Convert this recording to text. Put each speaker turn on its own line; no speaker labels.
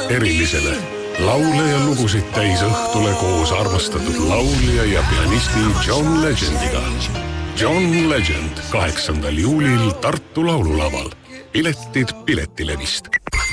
erilisele laule ja lugusid täis õhtule koos armastatud laulja ja pianisti John Legendiga. John Legend 8. juulil Tartu laululaval. Piletid Piletilevist.